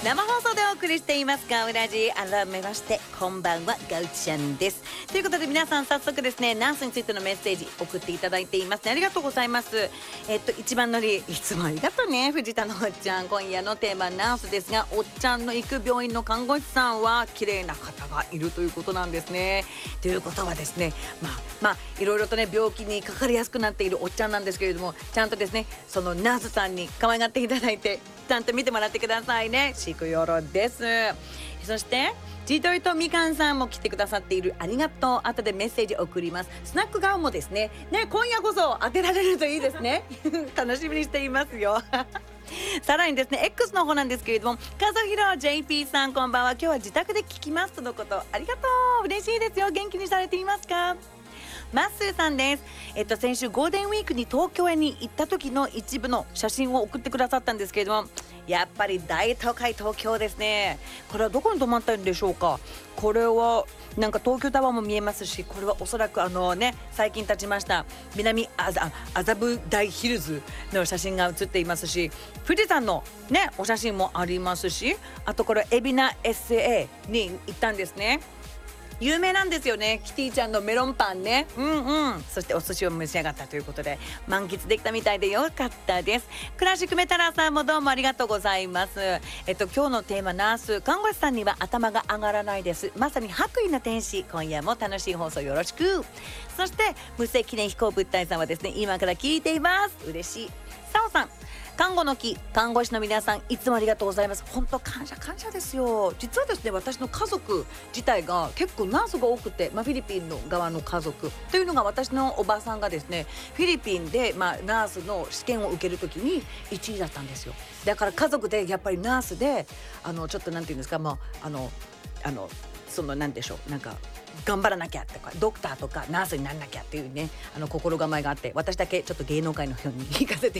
生放送でお送りしていますガウラジ。改めましてこんばんは、ガウちゃんです。ということで皆さん早速ですね、ナースについてのメッセージ送っていただいていますね。ありがとうございます。一番乗りいつもありがとうね、藤田のおっちゃん。今夜のテーマナースですが、おっちゃんの行く病院の看護師さんは綺麗な方がいるということなんですね。ということはですね、いろいろとね病気にかかりやすくなっているおっちゃんなんですけれども、ちゃんとですねそのナースさんに可愛がっていただいて、ちゃんと見てもらってくださいね。しくよろです。そしてジトイとみかんさんも来てくださっている、ありがとう。後でメッセージ送ります。スナックガウもですね、今夜こそ当てられるといいですね楽しみにしていますよさらにですね X の方なんですけれども、かずひろ JP さんこんばんは。今日は自宅で聞きますとのこと。ありがとう、嬉しいですよ。元気にされていますか？マッスーさんです。先週ゴールデンウィークに東京へに行った時の一部の写真を送ってくださったんですけれども、やっぱり大都会東京ですね。これはどこに泊まったんでしょうか。これはなんか東京タワーも見えますし、これはおそらく最近立ちました南麻布台ヒルズの写真が写っていますし、富士山のねお写真もありますし、あとこれ海老名 SA に行ったんですね。有名なんですよね、キティちゃんのメロンパンね。そしてお寿司を召し上がったということで満喫できたみたいでよかったです。クラシックメタラーさんもどうもありがとうございます。今日のテーマナース、看護師さんには頭が上がらないです。まさに白衣の天使。今夜も楽しい放送よろしく。そして無声記念飛行物体さんはですね、今から聞いています。嬉しい。さおさん、看護の木、看護師の皆さんいつもありがとうございます。本当感謝ですよ。実はですね、私の家族自体が結構ナースが多くて、フィリピンの側の家族というのが、私のおばさんがですねフィリピンで、ナースの試験を受けるときに1位だったんですよ。だから家族でやっぱりナースでちょっとなんていうんですか、そのなんでしょう、なんか頑張らなきゃとか、ドクターとかナースにならなきゃっていうね心構えがあって、私だけちょっと芸能界の方に行かせて